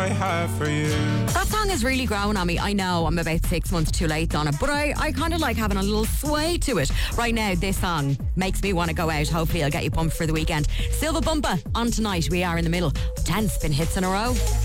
I have for you. That song is really growing on me. I know I'm about 6 months too late on it, but I kind of like having a little sway to it. Right now, this song makes me want to go out. Hopefully I'll get you pumped for the weekend. Silva Bumba on tonight. We are in the middle of 10 spin hits in a row.